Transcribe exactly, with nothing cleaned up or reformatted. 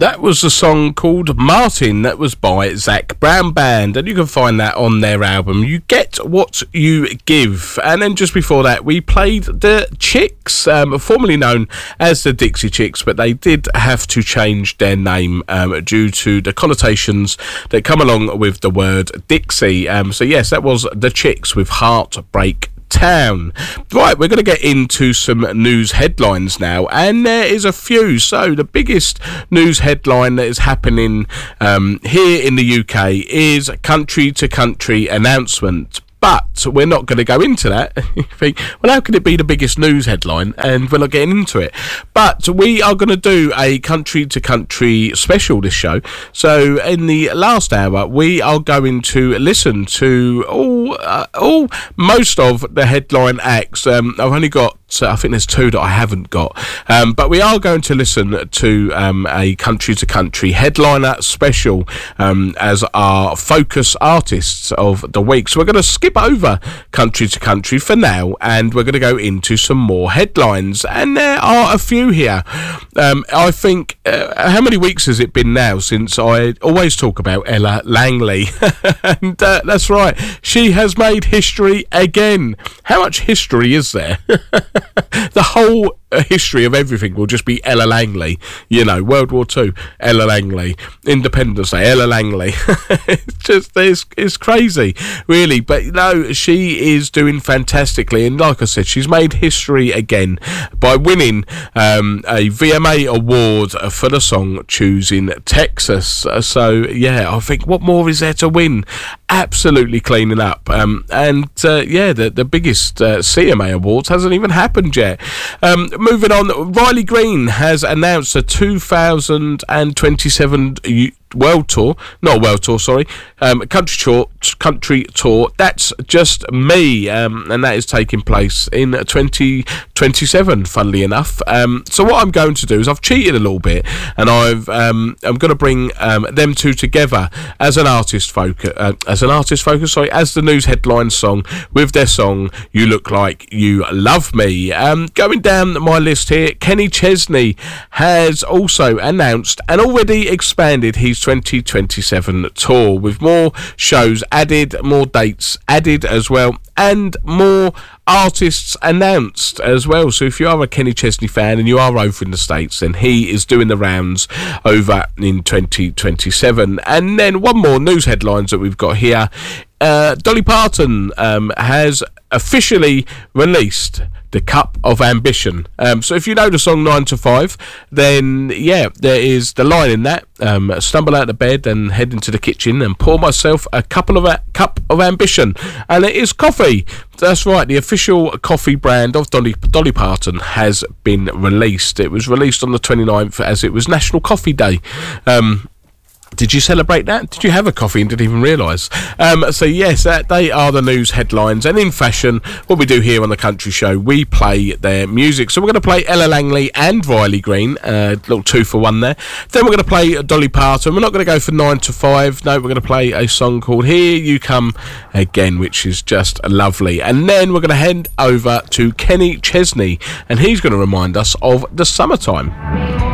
That was a song called Martin. That was by Zac Brown Band, and you can find that on their album You Get What You Give. And then just before that, we played the Chicks, um, formerly known as the Dixie Chicks, but they did have to change their name um, due to the connotations that come along with the word Dixie. Um, so yes, that was the Chicks with Heartbreak Town. Right, we're going to get into some news headlines now, and there is a few. So the biggest news headline that is happening um, here in the U K is country to country announcement. But we're not going to go into that. You think, well, how could it be the biggest news headline and we're not getting into it? But we are going to do a country-to-country special this show. So in the last hour, we are going to listen to all, uh, all most of the headline acts. Um, I've only got, I think there's two that I haven't got. Um, but we are going to listen to um, a country-to-country headliner special um, as our focus artists of the week. So we're going to skip over country to country for now, and we're going to go into some more headlines, and there are a few here. um, I think uh, how many weeks has it been now since I always talk about Ella Langley? And uh, that's right, she has made history again. How much history is there? The whole history of everything will just be Ella Langley. You know, World War Two, Ella Langley. Independence Day, Ella Langley. It's just, it's, it's crazy, really. But no, she is doing fantastically, and like I said, she's made history again by winning um, a V M A award for the song Choosing Texas. So yeah, I think what more is there to win? Absolutely cleaning up. Um, and uh, yeah, the, the biggest uh, C M A awards hasn't even happened yet. Um, moving on, Riley Green has announced a two thousand twenty-seven World Tour, not a World Tour, sorry, um, country tour, country tour. That's Just Me, um, and that is taking place in twenty twenty-seven. Funnily enough, um, so what I'm going to do is I've cheated a little bit, and I've um, I'm going to bring um, them two together as an artist focus, uh, as an artist focus, sorry, as the news headline song with their song "You Look Like You Love Me." Um, going down my list here, Kenny Chesney has also announced and already expanded his twenty twenty-seven tour with more shows added, more dates added as well, and more artists announced as well. So if you are a Kenny Chesney fan and you are over in the States, then he is doing the rounds over in twenty twenty-seven. And then one more news headlines that we've got here. Uh, Dolly Parton um, has officially released The Cup of Ambition. Um, so if you know the song nine to five, then yeah, there is the line in that. Um, stumble out of bed and head into the kitchen and pour myself a couple of a cup of ambition. And it is coffee. That's right, the official coffee brand of Dolly, Dolly Parton has been released. It was released on the twenty-ninth as it was National Coffee Day. Um, Did you celebrate that? Did you have a coffee and didn't even realise? Um, so yes, that, they are the news headlines. And in fashion, what we do here on the Country Show, we play their music. So we're going to play Ella Langley and Riley Green, a uh, little two for one there. Then we're going to play Dolly Parton. We're not going to go for nine to five. No, we're going to play a song called Here You Come Again, which is just lovely. And then we're going to head over to Kenny Chesney, and he's going to remind us of the summertime.